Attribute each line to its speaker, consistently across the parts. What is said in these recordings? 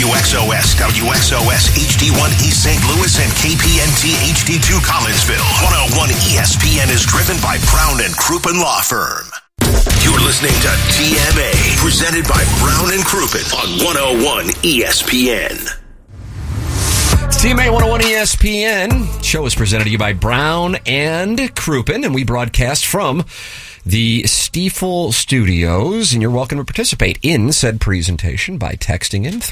Speaker 1: WXOS, WXOS HD1 East St. Louis, and KPNT HD2 Collinsville. 101 ESPN is driven by Brown and Crouppen Law Firm. You're listening to TMA, presented by Brown and Crouppen on 101 ESPN.
Speaker 2: TMA 101 ESPN. Show is presented to you by Brown and Crouppen, and we broadcast from the Stiefel Studios, and you're welcome to participate in said presentation by texting in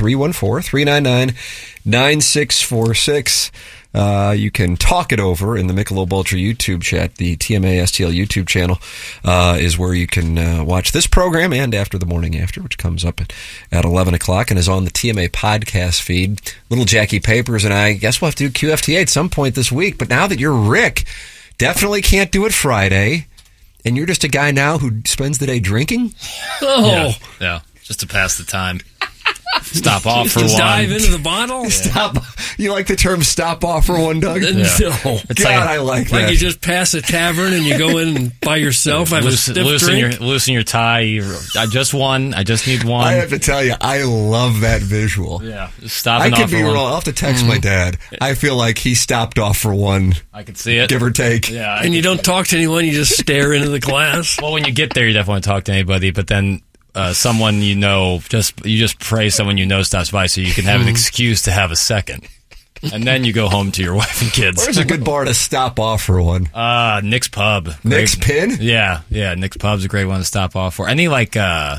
Speaker 2: 314-399-9646. You can talk it over in the Michelob Ultra YouTube chat. The TMA STL YouTube channel is where you can watch this program and After the Morning After, which comes up at 11 o'clock and is on the TMA podcast feed. Little Jackie Papers and I guess we'll have to do QFTA at some point this week, but now that you're Rick, definitely can't do it Friday. And you're just a guy now who spends the day drinking?
Speaker 3: Oh. Yeah. Just to pass the time. Stop off for one.
Speaker 4: Dive into the bottle? Yeah.
Speaker 2: Stop. You like the term stop off for one, Doug?
Speaker 4: Yeah.
Speaker 2: No. God, I like that.
Speaker 4: Like you just pass a tavern and you go in by yourself, have a stiff drink?
Speaker 3: Loosen your tie. I just need one.
Speaker 2: I have to tell you, I love that visual.
Speaker 3: Yeah. Stopping
Speaker 2: off
Speaker 3: off
Speaker 2: for one. I could be wrong. I'll have to text my dad. I feel like he stopped off for one.
Speaker 3: I could see it.
Speaker 2: Give or take.
Speaker 3: Yeah.
Speaker 4: And you don't talk to anyone, you just stare into the glass?
Speaker 3: Well, when you get there, you definitely want to talk to anybody, but then someone you know, you just pray someone you know stops by so you can have an excuse to have a second. And then you go home to your wife and kids.
Speaker 2: Where's a good bar to stop off for one?
Speaker 3: Nick's Pub.
Speaker 2: Nick's Pin?
Speaker 3: Yeah. Nick's Pub's a great one to stop off for. Any or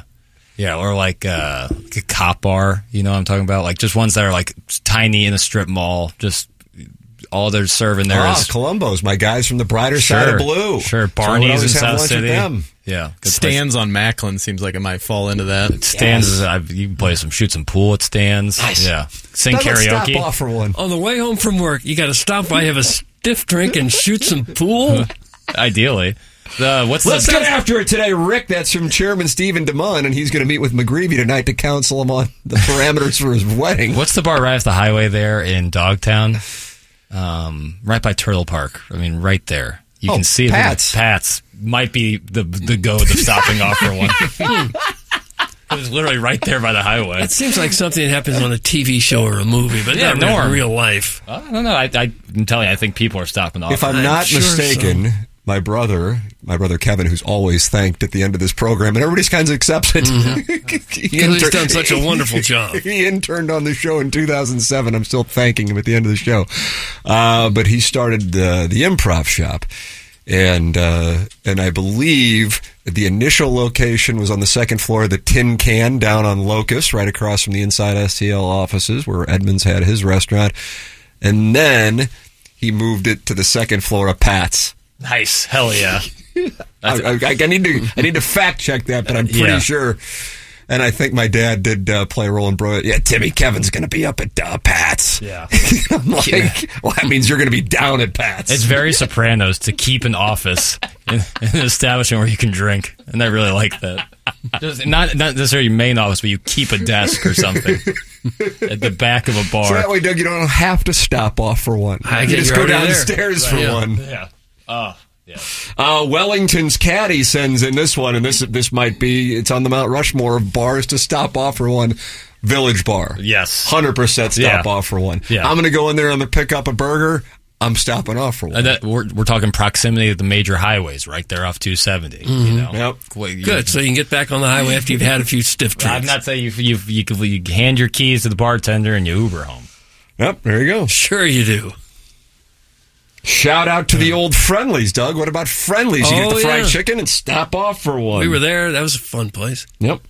Speaker 3: like a cop bar, you know what I'm talking about? Like just ones that are like tiny in a strip mall, just all they're serving there is
Speaker 2: Columbo's, my guys from the brighter side of blue.
Speaker 3: Sure, Barney's in South City.
Speaker 5: Yeah, Stan's on Macklin seems like it might fall into that.
Speaker 3: Stan's, you can play shoot some pool at Stan's.
Speaker 2: Nice.
Speaker 3: Yeah, sing karaoke.
Speaker 2: Stop off for one.
Speaker 4: On the way home from work, you got to stop by, have a stiff drink, and shoot some pool.
Speaker 3: Ideally.
Speaker 2: Let's get after it today, Rick. That's from Chairman Stephen DeMunn, and he's going to meet with McGreevy tonight to counsel him on the parameters for his wedding.
Speaker 3: What's the bar right off the highway there in Dogtown? Right by Turtle Park. I mean, right there. You can see
Speaker 2: Pat's.
Speaker 3: Pat's might be the goat of stopping off for one. It's literally right there by the highway.
Speaker 4: It seems like something that happens on a TV show or a movie, but not in real life.
Speaker 3: I don't know. I'm telling you, I think people are stopping off.
Speaker 2: If I'm not mistaken, my brother Kevin, who's always thanked at the end of this program, and everybody kind of accepts it.
Speaker 4: He's done such a wonderful job.
Speaker 2: He interned on the show in 2007. I'm still thanking him at the end of the show. But he started the Improv Shop. And I believe the initial location was on the second floor of the Tin Can down on Locust, right across from the Inside STL offices where Edmonds had his restaurant. And then he moved it to the second floor of Pat's.
Speaker 3: Nice. Hell yeah.
Speaker 2: I need to fact check that, but I'm pretty sure. And I think my dad did play a role in Bro. Yeah, Timmy, Kevin's going to be up at Pat's.
Speaker 3: Yeah.
Speaker 2: I'm like, well, that means you're going to be down at Pat's.
Speaker 3: It's very Sopranos to keep an office in an establishment where you can drink. And I really like that. Just not necessarily your main office, but you keep a desk or something at the back of a bar.
Speaker 2: So that way, Doug, you don't have to stop off for one. You just go downstairs for one.
Speaker 3: Yeah. Oh, yeah.
Speaker 2: Wellington's Caddy sends in this one, and this might be, it's on the Mount Rushmore of bars to stop off for one. Village Bar.
Speaker 3: Yes.
Speaker 2: 100% stop off for one.
Speaker 3: Yeah.
Speaker 2: I'm going to go in there and pick up a burger. I'm stopping off for one.
Speaker 3: We're talking proximity of the major highways, right there off 270.
Speaker 2: Mm-hmm.
Speaker 3: You know?
Speaker 2: Yep.
Speaker 4: Good, so you can get back on the highway after you've had a few stiff drinks.
Speaker 3: I'm not saying you hand your keys to the bartender and you Uber home.
Speaker 2: Yep, there you go.
Speaker 4: Sure you do.
Speaker 2: Shout out to the old Friendlies, Doug. What about Friendlies? You get the fried chicken and stop off for one.
Speaker 4: We were there. That was a fun place.
Speaker 2: Yep.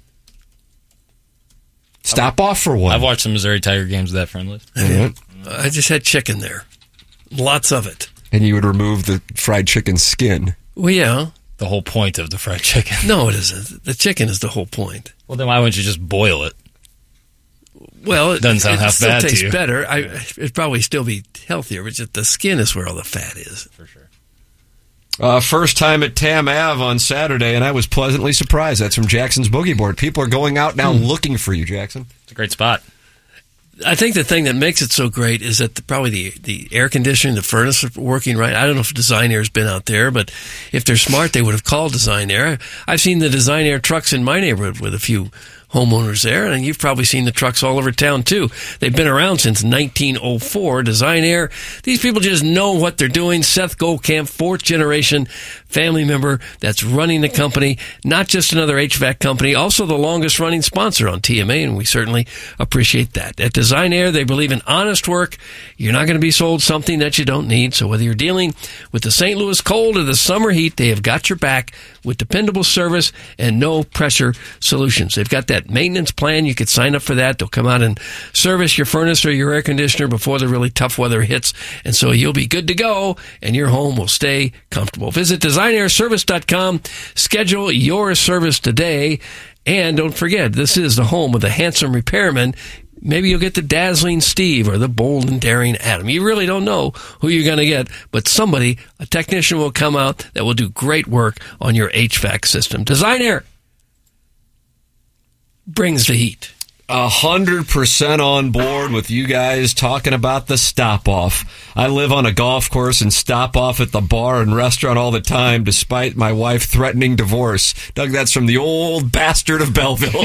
Speaker 2: Stop off for one.
Speaker 3: I've watched some Missouri Tiger games with that Friendlies.
Speaker 4: I just had chicken there. Lots of it.
Speaker 2: And you would remove the fried chicken skin.
Speaker 4: Well, yeah.
Speaker 3: The whole point of the fried chicken.
Speaker 4: No, it isn't. The chicken is the whole point.
Speaker 3: Well, then why wouldn't you just boil it?
Speaker 4: Well, it
Speaker 3: doesn't sound half bad to you.
Speaker 4: It tastes better. It'd probably still be healthier, but just the skin is where all the fat is.
Speaker 3: For sure.
Speaker 2: First time at Tam Ave on Saturday, and I was pleasantly surprised. That's from Jackson's Boogie Board. People are going out now looking for you, Jackson.
Speaker 3: It's a great spot.
Speaker 4: I think the thing that makes it so great is that probably the air conditioning, the furnace are working right. I don't know if Design Air's been out there, but if they're smart, they would have called Design Air. I've seen the Design Air trucks in my neighborhood with a few homeowners there, and you've probably seen the trucks all over town too. They've been around since 1904. Design Air. These people just know what they're doing. Seth Goldcamp, fourth generation family member that's running the company, not just another HVAC company, also the longest running sponsor on TMA, and we certainly appreciate that. At Design Air, they believe in honest work. You're not going to be sold something that you don't need. So whether you're dealing with the St. Louis cold or the summer heat, they have got your back with dependable service and no pressure solutions. They've got that maintenance plan. You could sign up for that. They'll come out and service your furnace or your air conditioner before the really tough weather hits. And so you'll be good to go and your home will stay comfortable. Visit designairservice.com. Schedule your service today. And don't forget, this is the home of the handsome repairman. Maybe you'll get the dazzling Steve or the bold and daring Adam. You really don't know who you're going to get, but somebody, a technician will come out that will do great work on your HVAC system. Design Air brings the heat.
Speaker 2: 100% on board with you guys talking about the stop-off. I live on a golf course and stop off at the bar and restaurant all the time, despite my wife threatening divorce. Doug, that's from the old bastard of Belleville.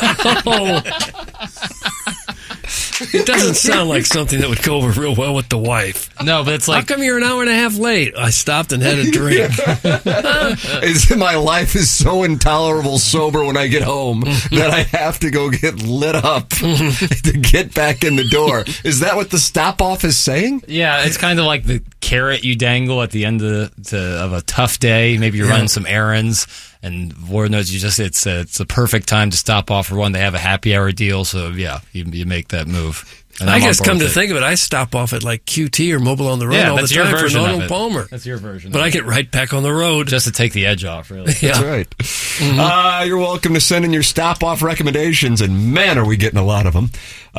Speaker 4: It doesn't sound like something that would go over real well with the wife.
Speaker 3: No, but it's like,
Speaker 4: how come you're an hour and a half late? I stopped and had a drink.
Speaker 2: My life is so intolerable sober when I get home that I have to go get lit up to get back in the door. Is that what the stop-off is saying?
Speaker 3: yeah, it's kind of like the carrot you dangle at the end of a tough day. Maybe you're running some errands, and Lord knows it's a perfect time to stop off for one. They have a happy hour deal, so yeah, you make that move. And
Speaker 4: I guess, come to think of it, I stop off at like QT or Mobile on the Road all the time for Arnold Palmer.
Speaker 3: That's your version.
Speaker 4: But I get right back on the road.
Speaker 3: Just to take the edge off, really.
Speaker 4: Yeah.
Speaker 2: That's right. Mm-hmm. You're welcome to send in your stop-off recommendations, and man, are we getting a lot of them.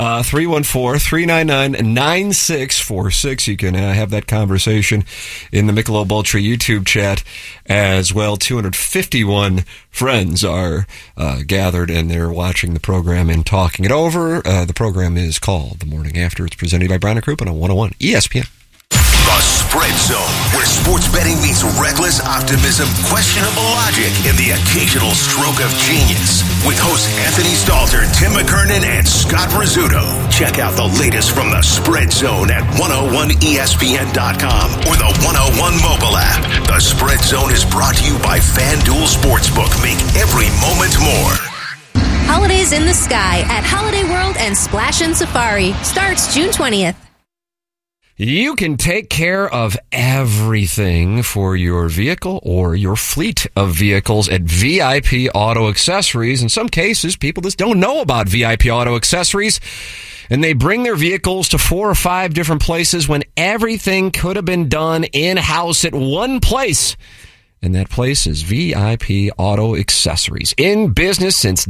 Speaker 2: 314-399-9646. You can have that conversation in the Michelob Ultra YouTube chat as well. 251 friends are gathered, and they're watching the program and talking it over. The program is called The Morning After. It's presented by Brown and Crouppen on 101 ESPN.
Speaker 1: The Spread Zone, where sports betting meets reckless optimism, questionable logic, and the occasional stroke of genius. With hosts Anthony Stalter, Tim McKernan, and Scott Rizzuto. Check out the latest from the Spread Zone at 101ESPN.com or the 101 mobile app. The Spread Zone is brought to you by FanDuel Sportsbook. Make every moment more.
Speaker 6: Holidays in the Sky at Holiday World and Splash and Safari starts June 20th.
Speaker 2: You can take care of everything for your vehicle or your fleet of vehicles at VIP Auto Accessories. In some cases, people just don't know about VIP Auto Accessories, and they bring their vehicles to 4 or 5 different places when everything could have been done in-house at one place. And that place is VIP Auto Accessories. In business since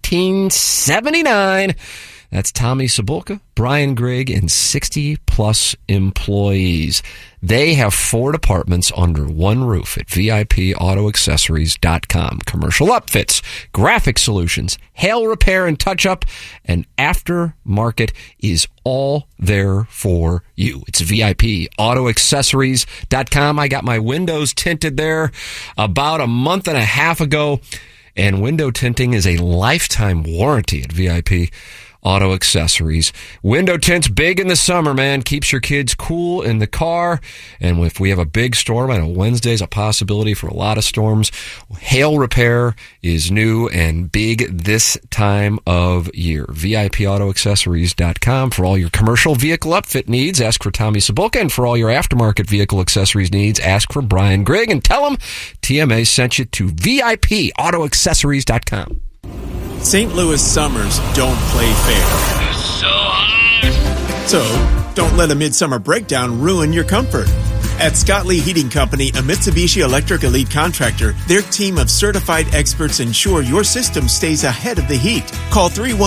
Speaker 2: 1979. That's Tommy Cibulka, Brian Grigg, and 60-plus employees. They have 4 departments under one roof at VIPAutoAccessories.com. Commercial upfits, graphic solutions, hail repair and touch-up, and aftermarket is all there for you. It's VIPAutoAccessories.com. I got my windows tinted there about a month and a half ago, and window tinting is a lifetime warranty at VIP Auto Accessories. Window tints big in the summer, man. Keeps your kids cool in the car. And if we have a big storm, I know Wednesday's a possibility for a lot of storms. Hail repair is new and big this time of year. VIPAutoAccessories.com for all your commercial vehicle upfit needs. Ask for Tommy Cibulka. And for all your aftermarket vehicle accessories needs, ask for Brian Grigg. And tell them TMA sent you to VIPAutoAccessories.com.
Speaker 7: St. Louis summers don't play fair. So hot! So, don't let a midsummer breakdown ruin your comfort. At Scott Lee Heating Company, a Mitsubishi Electric Elite contractor, their team of certified experts ensure your system stays ahead of the heat. Call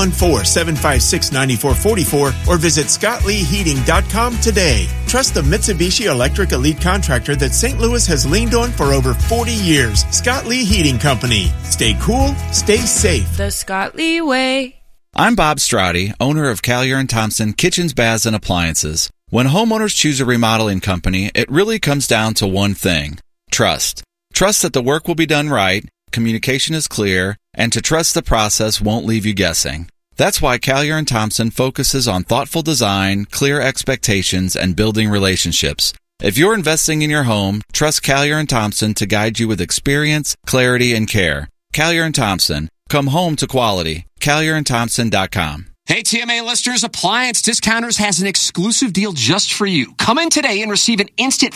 Speaker 7: 314-756-9444 or visit ScottLeeHeating.com today. Trust the Mitsubishi Electric Elite contractor that St. Louis has leaned on for over 40 years. Scott Lee Heating Company. Stay cool, stay safe.
Speaker 8: The Scott Lee way.
Speaker 9: I'm Bob Strati, owner of Callier & Thompson Kitchens, Baths, and Appliances. When homeowners choose a remodeling company, it really comes down to one thing: trust. Trust that the work will be done right communication is clear, and to trust the process won't leave you guessing. That's why Collier & Thompson focuses on thoughtful design, clear expectations, and building relationships. If you're investing in your home, trust Collier & Thompson to guide you with experience, clarity, and care. Collier & Thompson. Come home to quality. CollierandThompson.com.
Speaker 8: Hey, TMA listeners, Appliance Discounters has an exclusive deal just for you. Come in today and receive an instant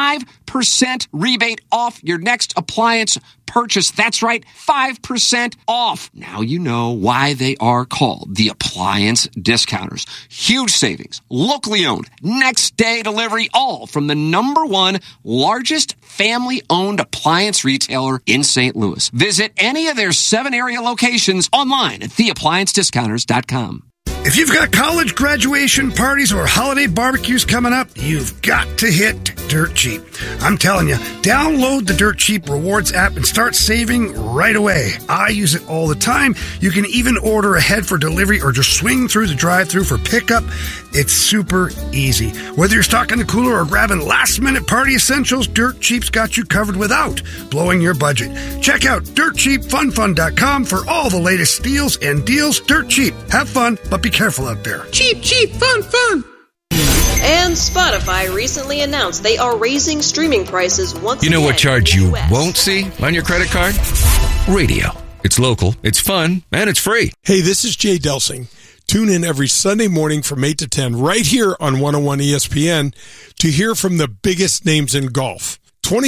Speaker 8: 5% rebate off your next appliance purchase. That's right, 5% off. Now you know why they are called the Appliance Discounters. Huge savings, locally owned, next day delivery, all from the #1 largest family-owned appliance retailer in St. Louis. Visit any of their 7 area locations online at theappliancediscounters.com.
Speaker 10: If you've got college graduation parties or holiday barbecues coming up, you've got to hit Dirt Cheap. I'm telling you, download the Dirt Cheap Rewards app and start saving right away. I use it all the time. You can even order ahead for delivery or just swing through the drive-thru for pickup. It's super easy. Whether you're stocking the cooler or grabbing last-minute party essentials, Dirt Cheap's got you covered without blowing your budget. Check out DirtCheapFunFun.com for all the latest deals and deals. Dirt Cheap. Have fun, but be careful out there.
Speaker 11: Cheap, cheap, fun, fun. And Spotify recently announced they are raising streaming prices once again.
Speaker 12: You know what charge you won't see on your credit card? Radio. It's local, it's fun, and it's free.
Speaker 13: Hey, this is Jay Delsing. Tune in every Sunday morning from 8 to 10 right here on 101 ESPN to hear from the biggest names in golf.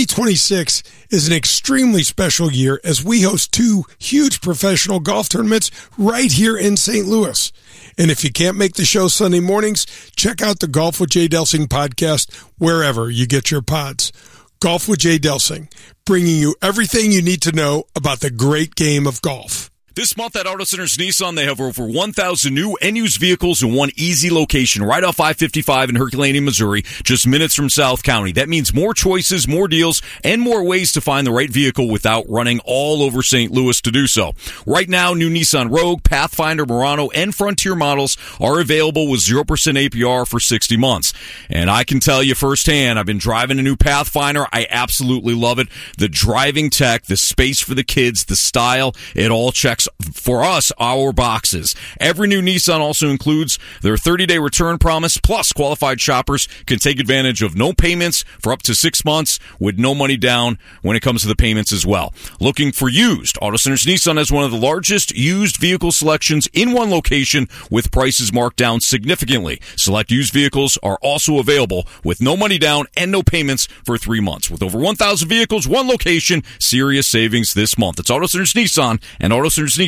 Speaker 13: 2026 is an extremely special year as we host 2 huge professional golf tournaments right here in St. Louis. And if you can't make the show Sunday mornings, check out the Golf with Jay Delsing podcast wherever you get your pods. Golf with Jay Delsing, bringing you everything you need to know about the great game of golf.
Speaker 14: This month at Auto Centers Nissan, they have over 1,000 new and used vehicles in one easy location right off I-55 in Herculaneum, Missouri, just minutes from South County. That means more choices, more deals, and more ways to find the right vehicle without running all over St. Louis to do so. Right now, new Nissan Rogue, Pathfinder, Murano, and Frontier models are available with 0% APR for 60 months. And I can tell you firsthand, I've been driving a new Pathfinder. I absolutely love it. The driving tech, the space for the kids, the style, it all checks for us, our boxes. Every new Nissan also includes their 30-day return promise, plus qualified shoppers can take advantage of no payments for up to 6 months with no money down when it comes to the payments as well. Looking for used? Auto Centers Nissan has one of the largest used vehicle selections in one location with prices marked down significantly. Select used vehicles are also available with no money down and no payments for 3 months. With over 1,000 vehicles, one location, serious savings this month. It's Auto Centers Nissan and AutoCentersNissan.com.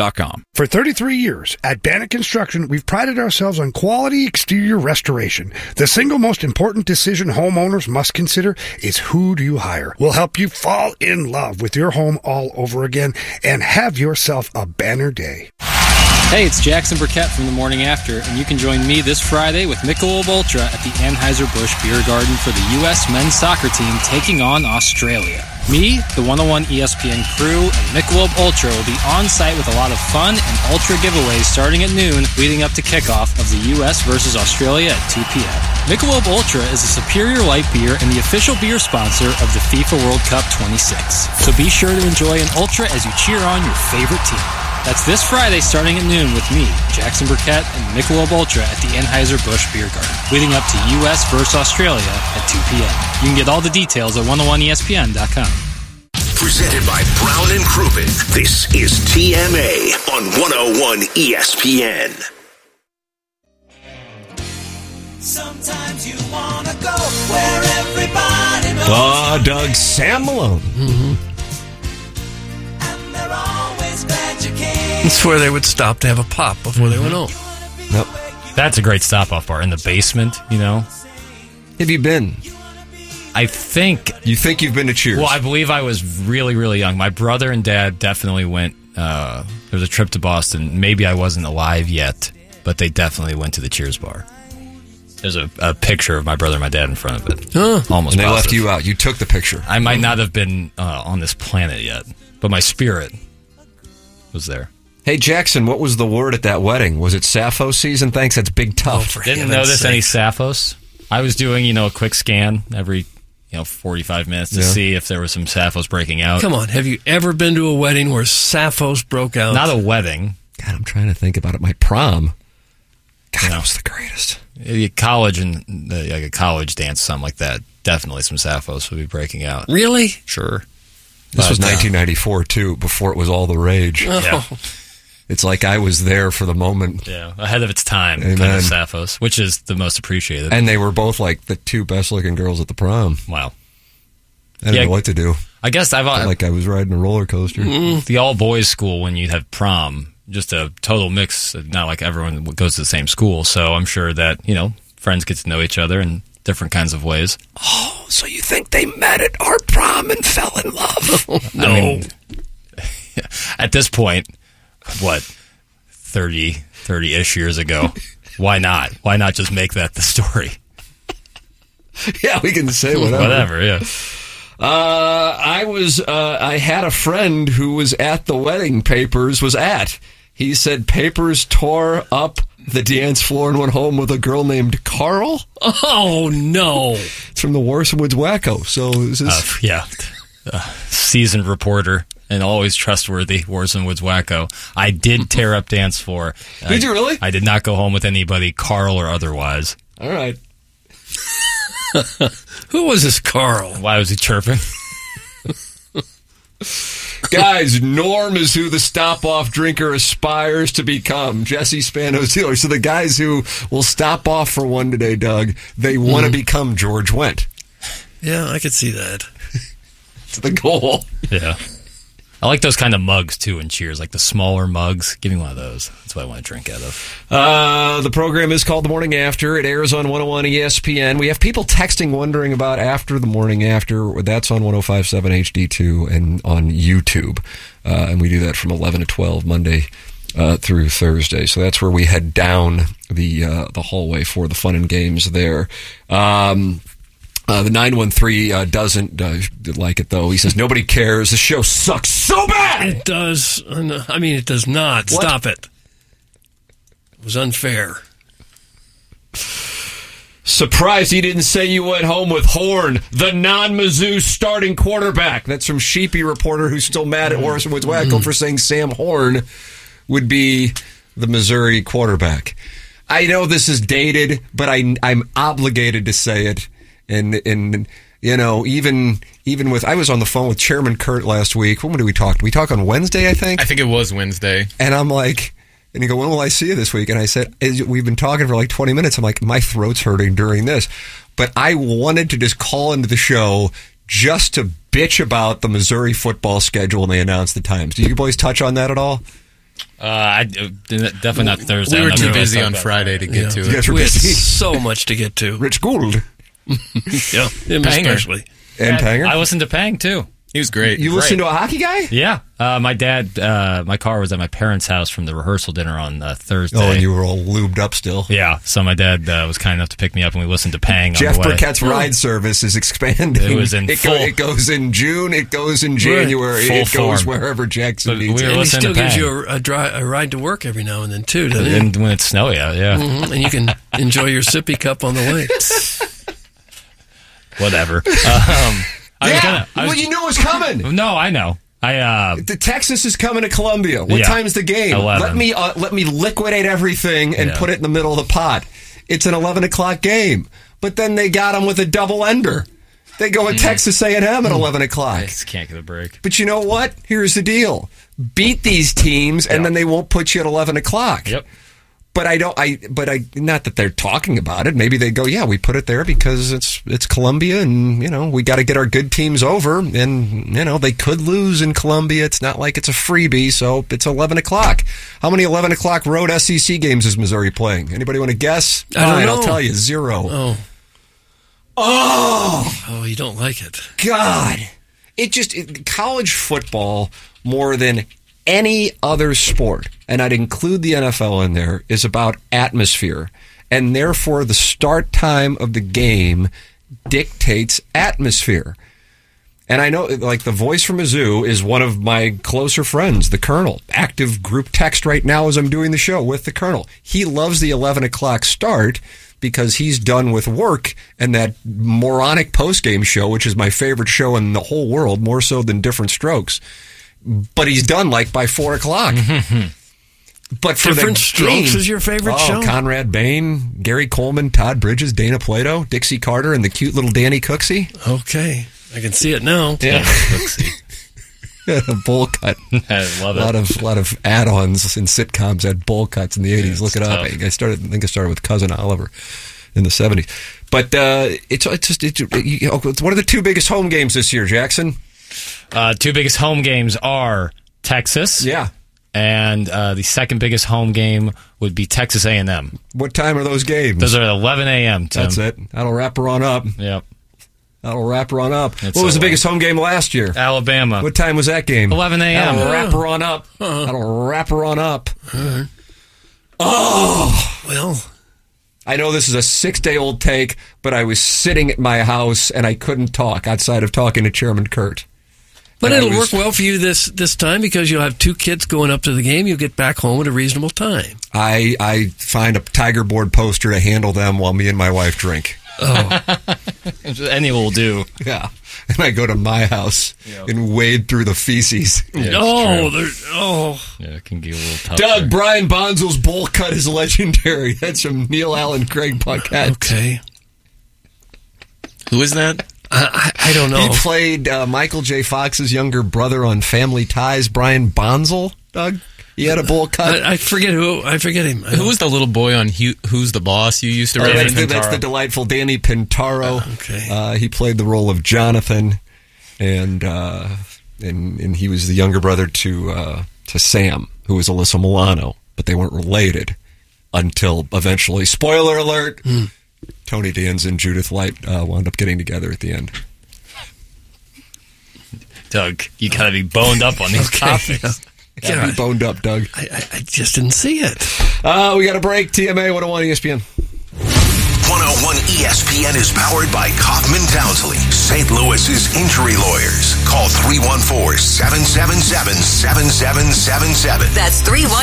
Speaker 10: For 33 years at Bannock Construction, we've prided ourselves on quality exterior restoration. The single most important decision homeowners must consider is who do you hire. We'll help you fall in love with your home all over again and have yourself a banner day.
Speaker 15: Hey, it's Jackson Burkett from The Morning After, and you can join me this Friday with Michelob Ultra at the Anheuser-Busch Beer Garden for the U.S. men's soccer team taking on Australia. Me, the 101 ESPN crew, and Michelob Ultra will be on site with a lot of fun and Ultra giveaways starting at noon, leading up to kickoff of the U.S. versus Australia at 2 p.m. Michelob Ultra is a superior light beer and the official beer sponsor of the FIFA World Cup 26. So be sure to enjoy an Ultra as you cheer on your favorite team. That's this Friday starting at noon with me, Jackson Burkett, and Michelob Ultra at the Anheuser-Busch Beer Garden, leading up to U.S. versus Australia at 2 p.m. You can get all the details at 101ESPN.com.
Speaker 1: Presented by Brown and Crouppen, this is TMA on 101 ESPN.
Speaker 16: Sometimes you want to go where everybody knows.
Speaker 2: Doug Sam Malone.
Speaker 4: Mm-hmm. That's where they would stop to have a pop before they went home.
Speaker 2: Nope.
Speaker 3: That's a great stop-off bar in the basement, you know.
Speaker 2: Have you been?
Speaker 3: I think.
Speaker 2: You think you've been to Cheers?
Speaker 3: Well, I believe I was really, really young. My brother and dad definitely went. There was a trip to Boston. Maybe I wasn't alive yet, but they definitely went to the Cheers bar. There's a picture of my brother and my dad in front of it. Almost.
Speaker 2: And they left you out. You took the picture.
Speaker 3: I might not have been on this planet yet, but my spirit was there.
Speaker 2: Hey, Jackson, what was the word at that wedding? Was it Sappho season? Thanks, that's Big Tough.
Speaker 3: Didn't notice any Sapphos. I was doing, a quick scan every, 45 minutes to see if there was some Sappho's breaking out.
Speaker 4: Come on, have you ever been to a wedding where Sappho's broke out?
Speaker 3: Not a wedding.
Speaker 2: God, I'm trying to think about it. My prom. God, that was the greatest.
Speaker 3: College and like a college dance, something like that. Definitely some Sappho's would be breaking out.
Speaker 4: Really?
Speaker 3: Sure.
Speaker 2: This was 1994, too, before it was all the rage.
Speaker 4: Oh.
Speaker 3: Yeah.
Speaker 2: It's like I was there for the moment.
Speaker 3: Yeah, ahead of its time,
Speaker 2: Amen.
Speaker 3: kind of Sappho's, which is the most appreciated.
Speaker 2: And they were both like the two best-looking girls at the prom.
Speaker 3: Wow.
Speaker 2: I didn't know what to do.
Speaker 3: I guess I
Speaker 2: was riding a roller coaster.
Speaker 3: The all-boys school, when you have prom, just a total mix. Not like everyone goes to the same school, so I'm sure that, friends get to know each other in different kinds of ways.
Speaker 2: Oh, so you think they met at our prom and fell in love?
Speaker 3: No. I mean, at this point, 30-ish years ago, why not? Why not just make that the story?
Speaker 2: Yeah, we can say whatever.
Speaker 3: Whatever, yeah.
Speaker 2: I had a friend who was at the wedding Papers was at. He said Papers tore up the dance floor and went home with a girl named Carl.
Speaker 4: Oh, no.
Speaker 2: It's from the Warson Woods Wacko. So is this...
Speaker 3: Seasoned reporter and always trustworthy, Warson Woods Wacko. I did tear up dance floor.
Speaker 2: Did you really?
Speaker 3: I did not go home with anybody, Carl or otherwise.
Speaker 2: All right.
Speaker 4: Who was this Carl?
Speaker 3: Why was he chirping?
Speaker 2: Guys, Norm is who the stop-off drinker aspires to become. Jesse Spano's dealer. So the guys who will stop off for one today, Doug, they want to become George Wendt.
Speaker 4: Yeah, I could see that.
Speaker 2: It's the goal.
Speaker 3: Yeah. I like those kind of mugs, too, in Cheers, like the smaller mugs. Give me one of those. That's what I want to drink out of.
Speaker 2: The program is called The Morning After. It airs on 101 ESPN. We have people texting wondering about After the Morning After. That's on 105.7 HD2 and on YouTube. And we do that from 11 to 12 Monday through Thursday. So that's where we head down the hallway for the fun and games there. The 913 doesn't like it, though. He says, nobody cares. The show sucks so bad.
Speaker 4: It does. I mean, it does not. What? Stop it. It was unfair.
Speaker 2: Surprised he didn't say you went home with Horn, the non-Mizzou starting quarterback. That's from Sheepy Reporter, who's still mad at Warson Woods Wacko for saying Sam Horn would be the Missouri quarterback. I know this is dated, but I'm obligated to say it. And even with, I was on the phone with Chairman Kurt last week. When did we talk? Did we talk on Wednesday, I think?
Speaker 5: I think it was Wednesday.
Speaker 2: And I'm like, and he go, when will I see you this week? And I said, we've been talking for like 20 minutes. I'm like, my throat's hurting during this. But I wanted to just call into the show just to bitch about the Missouri football schedule when they announced the times. Did you boys touch on that at all?
Speaker 3: Definitely not Thursday.
Speaker 5: We were too busy on Friday to get to it.
Speaker 2: You guys were
Speaker 4: We had
Speaker 2: busy.
Speaker 4: so much to get to.
Speaker 2: Rich Gould.
Speaker 4: Yeah, him
Speaker 3: Panger.
Speaker 4: especially.
Speaker 2: And Panger?
Speaker 3: I listened to Pang, too.
Speaker 5: He was great.
Speaker 2: You listened to a hockey guy?
Speaker 3: Yeah. My dad, my car was at my parents' house from the rehearsal dinner on Thursday.
Speaker 2: Oh, and you were all lubed up still?
Speaker 3: Yeah. So my dad was kind enough to pick me up, and we listened to Pang
Speaker 2: Jeff
Speaker 3: on the way.
Speaker 2: Burkett's ride service is expanding.
Speaker 3: It was in full.
Speaker 2: It goes in June. It goes in January.
Speaker 3: Full
Speaker 2: it goes
Speaker 3: form.
Speaker 2: wherever Jackson needs
Speaker 3: we
Speaker 2: it.
Speaker 3: were
Speaker 4: And he
Speaker 3: listening
Speaker 4: still
Speaker 3: to
Speaker 4: gives
Speaker 3: Pang.
Speaker 4: you a ride to work every now and then, too, doesn't he?
Speaker 3: And when it's snowy out, yeah.
Speaker 4: Mm-hmm. And you can enjoy your sippy cup on the way.
Speaker 3: Whatever.
Speaker 2: You knew it was coming.
Speaker 3: No, I know.
Speaker 2: The Texas is coming to Columbia. What time's the game?
Speaker 3: 11.
Speaker 2: Let me liquidate everything and put it in the middle of the pot. It's an 11 o'clock game. But then they got them with a double ender. They go at Texas A&M at 11 o'clock.
Speaker 3: I just can't get a break.
Speaker 2: But you know what? Here's the deal. Beat these teams, and then they won't put you at 11 o'clock.
Speaker 3: Yep.
Speaker 2: But not that they're talking about it. Maybe they go, yeah, we put it there because it's Columbia, and we got to get our good teams over, and they could lose in Columbia. It's not like it's a freebie, so it's 11 o'clock. How many 11 o'clock road SEC games is Missouri playing? Anybody want to guess?
Speaker 4: I don't know.
Speaker 2: I'll tell you, 0.
Speaker 4: Oh, you don't like it.
Speaker 2: God, college football more than any other sport, and I'd include the NFL in there, is about atmosphere. And therefore, the start time of the game dictates atmosphere. And I know, like, the voice from Mizzou is one of my closer friends, the Colonel. Active group text right now as I'm doing the show with the Colonel. He loves the 11 o'clock start because he's done with work and that moronic post-game show, which is my favorite show in the whole world, more so than Different Strokes. But he's done like by 4 o'clock. But for
Speaker 4: Different
Speaker 2: the
Speaker 4: Strokes
Speaker 2: game,
Speaker 4: is your favorite show?
Speaker 2: Conrad Bain, Gary Coleman, Todd Bridges, Dana Plato, Dixie Carter, and the cute little Danny Cooksey.
Speaker 4: Okay. I can see it now.
Speaker 2: Yeah. Bowl cut.
Speaker 3: I love it.
Speaker 2: A lot of add-ons in sitcoms had bowl cuts in the 80s. Look it up.
Speaker 3: tough.
Speaker 2: I think I started with Cousin Oliver in the 70s. But it's one of the two biggest home games this year, Jackson.
Speaker 3: Two biggest home games are Texas.
Speaker 2: Yeah.
Speaker 3: And the second biggest home game would be Texas A&M.
Speaker 2: What time are those games?
Speaker 3: Those are at 11 a.m., Tim.
Speaker 2: That's it. That'll wrap her on up.
Speaker 3: Yep.
Speaker 2: That'll wrap her on up.
Speaker 3: It's
Speaker 2: What was
Speaker 3: so
Speaker 2: the biggest home game last year?
Speaker 3: Alabama.
Speaker 2: What time was that game?
Speaker 3: 11 a.m.
Speaker 2: That'll wrap her on up. That'll wrap her on up. Oh!
Speaker 4: Well,
Speaker 2: I know this is a 6-day-old take, but I was sitting at my house and I couldn't talk outside of talking to Chairman Kurt.
Speaker 4: but
Speaker 2: And I
Speaker 4: it'll
Speaker 2: was-
Speaker 4: work well for you this time because you'll have 2 kids going up to the game. You'll get back home at a reasonable time.
Speaker 2: I find a Tiger Board poster to handle them while me and my wife drink.
Speaker 4: Oh.
Speaker 3: Any will do.
Speaker 2: Yeah. And I go to my house and wade through the feces.
Speaker 3: Yeah, it can get a little tough.
Speaker 2: Doug, Brian Bonzel's bowl cut is legendary. That's from Neil Allen Craig Paquette.
Speaker 4: Okay.
Speaker 5: Who is that?
Speaker 4: I don't know.
Speaker 2: He played Michael J. Fox's younger brother on Family Ties, Brian Bonzel, Doug. He had a bowl cut.
Speaker 4: I forget who. I forget him.
Speaker 5: Who was the little boy on Who's the Boss you used to
Speaker 2: Oh,
Speaker 5: reference?
Speaker 2: that's the delightful Danny Pintaro.
Speaker 4: Okay.
Speaker 2: He played the role of Jonathan, and he was the younger brother to Sam, who was Alyssa Milano, but they weren't related until eventually, spoiler alert, Tony Danza and Judith Light wound up getting together at the end.
Speaker 3: Doug, you gotta be boned up on these topics.
Speaker 2: Gotta be boned up, Doug.
Speaker 4: I just didn't see it.
Speaker 2: We got a break. TMA 101 ESPN.
Speaker 1: 101 ESPN is powered by Kaufman Townsley, St. Louis's injury lawyers. Call 314-777-7777.
Speaker 17: That's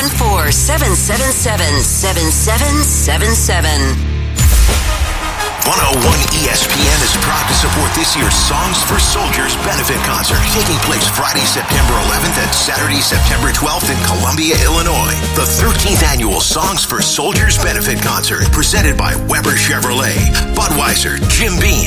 Speaker 17: 314-777-7777.
Speaker 1: 101 ESPN is proud to support this year's Songs for Soldiers benefit concert, taking place Friday, September 11th and Saturday, September 12th in Columbia, Illinois. The 13th annual Songs for Soldiers benefit concert, presented by Weber Chevrolet, Budweiser, Jim Beam,